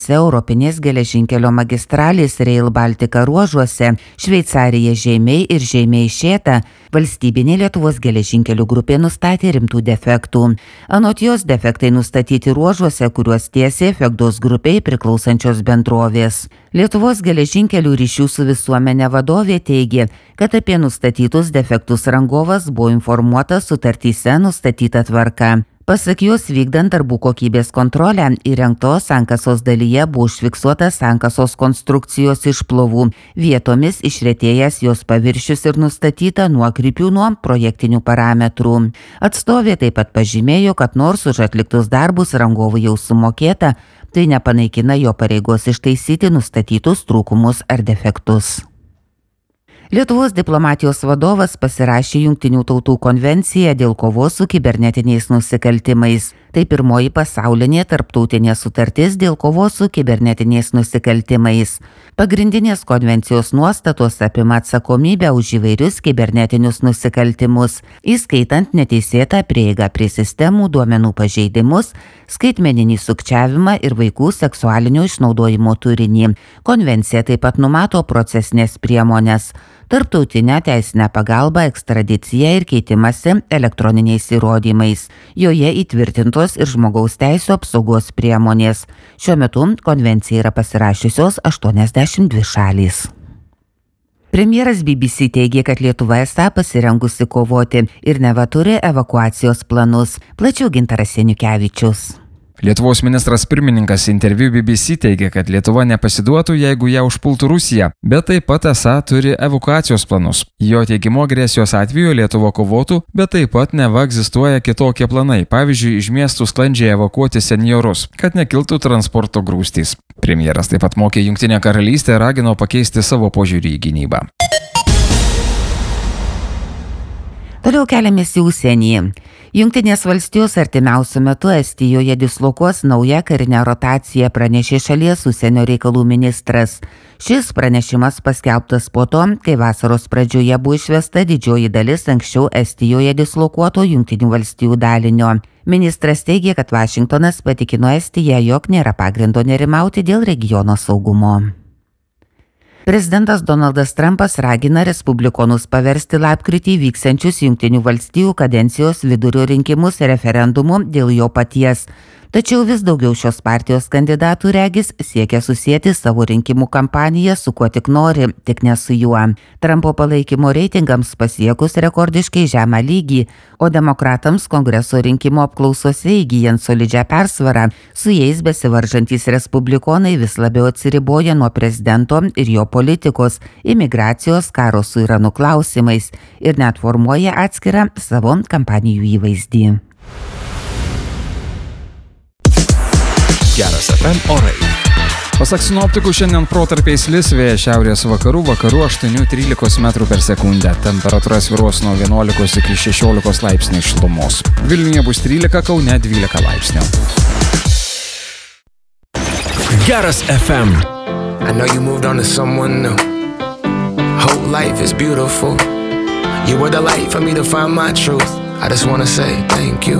Europinės geležinkelio magistralės Rail Baltica ruožuose Šveicarija Žeimiai ir Žeimiai Šėta valstybinė Lietuvos geležinkelių grupė nustatė rimtų defektų. Anot jos defektai nustatyti ruožuose, kuriuos tiesė Fegdos grupiai priklausančios bendrovės. Lietuvos geležinkelių ryšių su visuomenė vadovė teigė, kad apie nustatytus defektus rangovas buvo informuotas sutartyse nustatyta tvarka. Pasak jos, vykdant darbų kokybės kontrolę, įrengtos sankasos dalyje buvo užfiksuotas sankasos konstrukcijos išplovų, vietomis išretėjęs jos paviršius ir nustatyta nuokrypių nuo projektinių parametrų. Atstovė taip pat pažymėjo, kad nors už atliktus darbus rangovui jau sumokėta, tai nepanaikina jo pareigos ištaisyti nustatytus trūkumus ar defektus. Lietuvos diplomatijos vadovas pasirašė Jungtinių tautų konvenciją dėl kovos su kibernetiniais nusikaltimais. Tai pirmoji pasaulinė tarptautinė sutartis dėl kovos su kibernetiniais nusikaltimais. Pagrindinės konvencijos nuostatos apima atsakomybę už įvairius kibernetinius nusikaltimus, įskaitant neteisėtą prieigą prie sistemų, duomenų pažeidimus, skaitmeninį sukčiavimą ir vaikų seksualinio išnaudojimo turinį. Konvencija taip pat numato procesinės priemonės, tarptautinę teisinę pagalbą, ekstradiciją ir keitimąsi elektroniniais įrodymais. Joje įtvirtintos ir žmogaus teisių apsaugos priemonės. Šiuo metu konvenciją yra pasirašiusios 82 šalys. Premjeras BBC teigė, kad Lietuva esą pasirengusi kovoti ir neva turi evakuacijos planus. Plačiau Gintaras Seniukevičius. Lietuvos ministras pirmininkas interviu BBC teigė, kad Lietuva nepasiduotų, jeigu ją užpultų Rusija, bet taip pat esą turi evakuacijos planus. Jo teigimu, agresijos atveju Lietuva kovotų, bet taip pat neva egzistuoja kitokie planai, pavyzdžiui, iš miestų sklandžiai evakuoti senjorus, kad nekiltų transporto grūstys. Premjeras taip pat mokė Jungtinę karalystę ir ragino pakeisti savo požiūrį į gynybą. Toliau keliamės į užsienį. Jungtinės valstijos artimiausiu metu Estijoje dislokuos naują karinę rotaciją, pranešė šalies užsienio reikalų ministras. Šis pranešimas paskelbtas po to, kai vasaros pradžioje buvo išvesta didžioji dalis anksčiau Estijoje dislokuoto Jungtinių valstijų dalinio. Ministras teigė, kad Vašingtonas patikino Estiją, jog nėra pagrindo nerimauti dėl regiono saugumo. Prezidentas Donaldas Trumpas ragina respublikonus paversti lapkritį vyksiančius Jungtinių valstijų kadencijos vidurio rinkimus referendumu dėl jo paties. Tačiau vis daugiau šios partijos kandidatų regis siekia susėti savo rinkimų kampaniją su kuo tik nori, tik ne su juo. Trumpo palaikymo reitingams pasiekus rekordiškai žemą lygį, o demokratams kongreso rinkimų apklausose įgyjant solidžią persvarą, su jais besivaržantys respublikonai vis labiau atsiriboja nuo prezidento ir jo politikos, imigracijos, karo su Iranu klausimais ir net formuoja atskirą savo kampanijų įvaizdį. Geras FM orai. Pasak sinoptikų, šiandien protarpiais lis, vėjas šiaurės vakarų 8–13 metrų per sekundę. Temperatūra svyruos nuo 11 iki 16 laipsnių šilumos. Vilniuje bus 13, Kaune 12 laipsnių. Geras FM. I know you moved on to someone new. Whole life is beautiful. You were the light for me to find my truth. I just wanna say thank you.